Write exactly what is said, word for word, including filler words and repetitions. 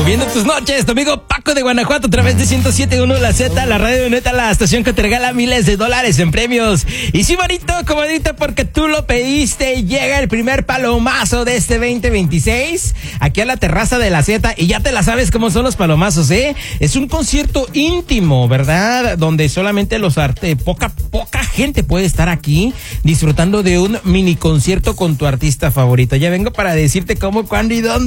Moviendo tus noches, tu amigo Paco de Guanajuato a través de ciento siete punto uno La Z, la radio neta, la estación que te regala miles de dólares en premios. Y sí, bonito, comodito, porque tú lo pediste. Llega el primer palomazo de este veinte veintiséis aquí a la terraza de la Z. Y ya te la sabes cómo son los palomazos, ¿eh? Es un concierto íntimo, ¿verdad? Donde solamente los arte, poca, poca gente puede estar aquí disfrutando de un mini concierto con tu artista favorito. Ya vengo para decirte cómo, cuándo y dónde.